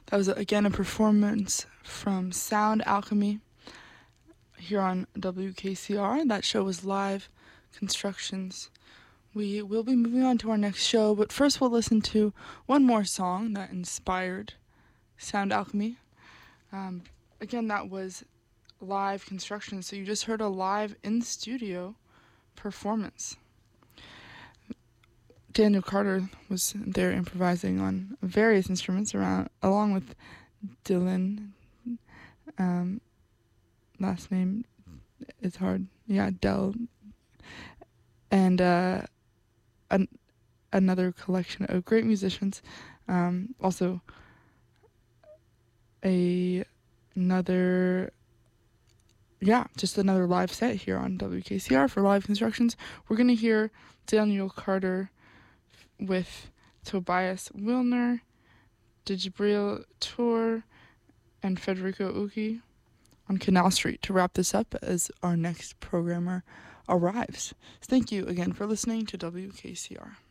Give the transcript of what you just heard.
That was, again, a performance from Sound Alchemy here on WKCR. That show was Live Constructions. We will be moving on to our next show, but first we'll listen to one more song that inspired Sound Alchemy. Again, that was Live Constructions, so you just heard a live in-studio performance. Daniel Carter was there improvising on various instruments along with Dylan. Last name is hard. Yeah, Dell. And another collection of great musicians. Also, just another live set here on WKCR for Live Constructions. We're going to hear Daniel Carter with Tobias Wilner, Djibril Tour, and Federico Uki on Canal Street to wrap this up as our next programmer arrives. Thank you again for listening to WKCR.